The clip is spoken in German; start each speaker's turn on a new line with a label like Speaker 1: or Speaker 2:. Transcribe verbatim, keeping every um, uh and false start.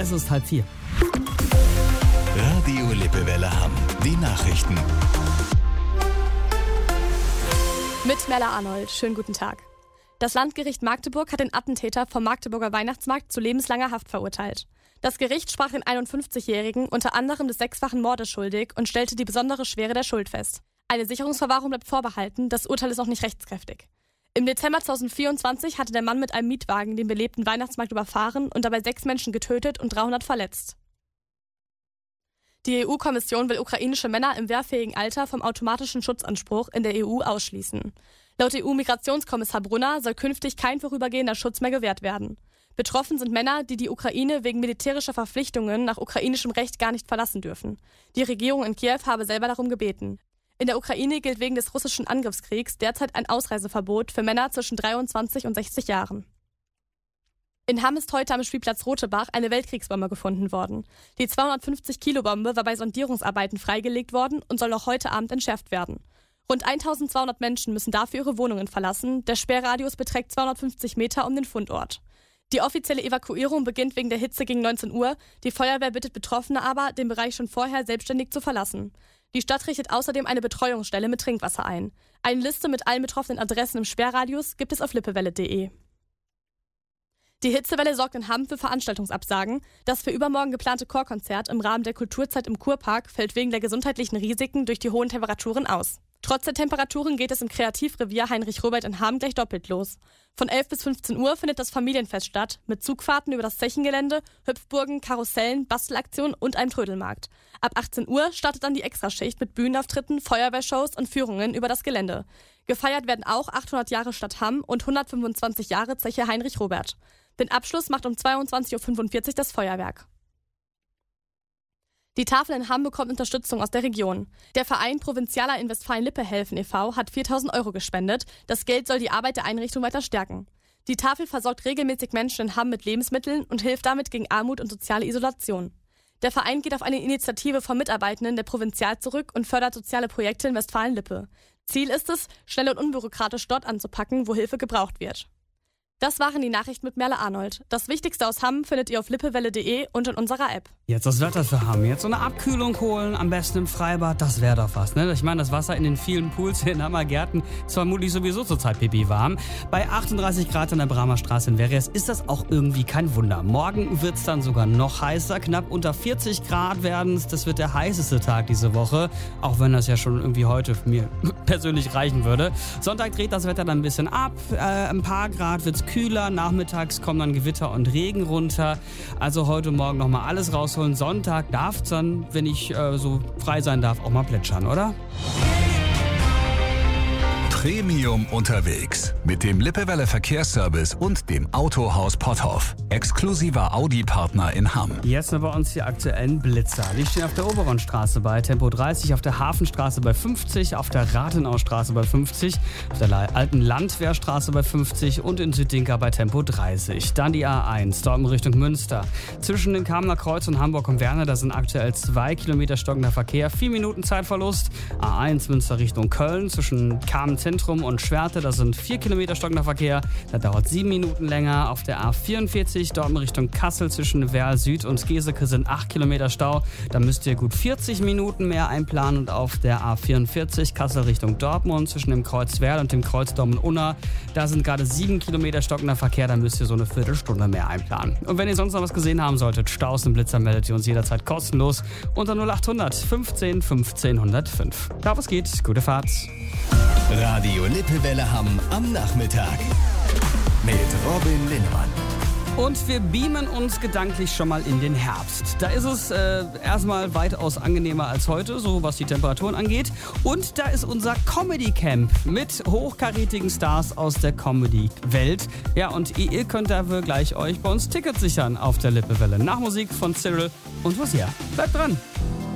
Speaker 1: Es ist halb vier.
Speaker 2: Radio Lippewelle Hamm. Die Nachrichten.
Speaker 3: Mit Merla Arnold. Schönen guten Tag. Das Landgericht Magdeburg hat den Attentäter vom Magdeburger Weihnachtsmarkt zu lebenslanger Haft verurteilt. Das Gericht sprach den einundfünfzigjährigen unter anderem des sechsfachen Mordes schuldig und stellte die besondere Schwere der Schuld fest. Eine Sicherungsverwahrung bleibt vorbehalten, das Urteil ist noch nicht rechtskräftig. Im Dezember zweitausendvierundzwanzig hatte der Mann mit einem Mietwagen den belebten Weihnachtsmarkt überfahren und dabei sechs Menschen getötet und dreihundert verletzt. Die E U-Kommission will ukrainische Männer im wehrfähigen Alter vom automatischen Schutzanspruch in der E U ausschließen. Laut E U-Migrationskommissar Brunner soll künftig kein vorübergehender Schutz mehr gewährt werden. Betroffen sind Männer, die die Ukraine wegen militärischer Verpflichtungen nach ukrainischem Recht gar nicht verlassen dürfen. Die Regierung in Kiew habe selber darum gebeten. In der Ukraine gilt wegen des russischen Angriffskriegs derzeit ein Ausreiseverbot für Männer zwischen dreiundzwanzig und sechzig Jahren. In Hamm ist heute am Spielplatz Rotebach eine Weltkriegsbombe gefunden worden. Die zweihundertfünfzig Kilo Bombe war bei Sondierungsarbeiten freigelegt worden und soll noch heute Abend entschärft werden. Rund eintausendzweihundert Menschen müssen dafür ihre Wohnungen verlassen. Der Sperrradius beträgt zweihundertfünfzig Meter um den Fundort. Die offizielle Evakuierung beginnt wegen der Hitze gegen neunzehn Uhr. Die Feuerwehr bittet Betroffene aber, den Bereich schon vorher selbstständig zu verlassen. Die Stadt richtet außerdem eine Betreuungsstelle mit Trinkwasser ein. Eine Liste mit allen betroffenen Adressen im Sperrradius gibt es auf lippewelle punkt de. Die Hitzewelle sorgt in Hamm für Veranstaltungsabsagen. Das für übermorgen geplante Chorkonzert im Rahmen der Kulturzeit im Kurpark fällt wegen der gesundheitlichen Risiken durch die hohen Temperaturen aus. Trotz der Temperaturen geht es im Kreativrevier Heinrich Robert in Hamm gleich doppelt los. Von elf bis fünfzehn Uhr findet das Familienfest statt, mit Zugfahrten über das Zechengelände, Hüpfburgen, Karussellen, Bastelaktionen und einem Trödelmarkt. Ab achtzehn Uhr startet dann die Extraschicht mit Bühnenauftritten, Feuerwehrshows und Führungen über das Gelände. Gefeiert werden auch achthundert Jahre Stadt Hamm und hundertfünfundzwanzig Jahre Zeche Heinrich Robert. Den Abschluss macht um zweiundzwanzig Uhr fünfundvierzig das Feuerwerk. Die Tafel in Hamm bekommt Unterstützung aus der Region. Der Verein Provinzialer in Westfalen-Lippe helfen e V hat viertausend Euro gespendet. Das Geld soll die Arbeit der Einrichtung weiter stärken. Die Tafel versorgt regelmäßig Menschen in Hamm mit Lebensmitteln und hilft damit gegen Armut und soziale Isolation. Der Verein geht auf eine Initiative von Mitarbeitenden der Provinzial zurück und fördert soziale Projekte in Westfalen-Lippe. Ziel ist es, schnell und unbürokratisch dort anzupacken, wo Hilfe gebraucht wird. Das waren die Nachrichten mit Merle Arnold. Das Wichtigste aus Hamm findet ihr auf lippewelle punkt de und in unserer App.
Speaker 1: Jetzt das Wetter für Hamm. Jetzt so eine Abkühlung holen, am besten im Freibad, das wäre doch was, ne? Ich meine, das Wasser in den vielen Pools in Hammer Gärten ist vermutlich sowieso zurzeit pipi warm. Bei achtunddreißig Grad an der Bremer Straße in Verres ist das auch irgendwie kein Wunder. Morgen wird es dann sogar noch heißer, knapp unter vierzig Grad werden es. Das wird der heißeste Tag diese Woche, auch wenn das ja schon irgendwie heute für mir persönlich reichen würde. Sonntag dreht das Wetter dann ein bisschen ab, äh, ein paar Grad wird es kühler, nachmittags kommen dann Gewitter und Regen runter. Also heute Morgen nochmal alles rausholen. Sonntag darf es dann, wenn ich äh, so frei sein darf, auch mal plätschern, oder?
Speaker 2: Premium unterwegs mit dem Lippewelle Verkehrsservice und dem Autohaus Potthoff. Exklusiver Audi-Partner in Hamm.
Speaker 1: Jetzt nur bei uns die aktuellen Blitzer. Die stehen auf der Oberonstraße bei Tempo dreißig, auf der Hafenstraße bei fünfzig, auf der Rathenaustraße bei fünfzig, auf der alten Landwehrstraße bei fünfzig und in Südinka bei Tempo dreißig. Dann die A eins, dort in Richtung Münster. Zwischen dem Kamener Kreuz und Hamburg und Werne, da sind aktuell zwei Kilometer stockender Verkehr, vier Minuten Zeitverlust. A eins Münster Richtung Köln, zwischen Kamen Zentrum und Schwerte, das sind vier Kilometer stockender Verkehr. Da dauert sieben Minuten länger. Auf der A vierundvierzig, dort in Richtung Kassel zwischen Werl Süd und Geseke sind acht Kilometer Stau. Da müsst ihr gut vierzig Minuten mehr einplanen. Und auf der A vierundvierzig, Kassel Richtung Dortmund zwischen dem Kreuz Werl und dem Kreuz Dortmund-Unna, da sind gerade sieben Kilometer stockender Verkehr. Da müsst ihr so eine Viertelstunde mehr einplanen. Und wenn ihr sonst noch was gesehen haben solltet, Staus und Blitzer, meldet ihr uns jederzeit kostenlos unter null achthundert fünfzehn fünfzehn hundertfünf. Da was geht, gute Fahrt.
Speaker 2: Radio Lippewelle Hamm am Nachmittag mit Robin Linnemann.
Speaker 1: Und wir beamen uns gedanklich schon mal in den Herbst. Da ist es äh, erstmal weitaus angenehmer als heute, so was die Temperaturen angeht. Und da ist unser Comedy Camp mit hochkarätigen Stars aus der Comedy-Welt. Ja, und ihr könnt dafür gleich euch bei uns Tickets sichern auf der Lippewelle. Nach Musik von Cyril und Lucia. Bleibt dran!